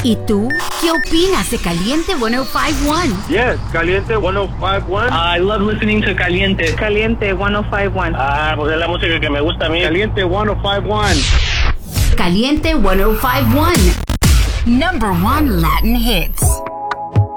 ¿Y tú? ¿Qué opinas de Caliente 105.1? Yes, Caliente 105.1. I love listening to Caliente. Caliente 105.1. Pues es la música que me gusta a mí. Caliente 105.1. Caliente 105.1. Number 1 Latin hits.